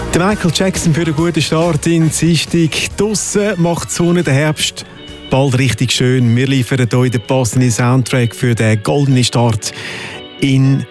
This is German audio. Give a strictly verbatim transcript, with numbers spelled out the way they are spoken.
Der Michael Jackson für einen guten Start in Dienstag. Draussen macht die Sonne den Herbst bald richtig schön. Wir liefern euch den passenden Soundtrack für den goldenen Start in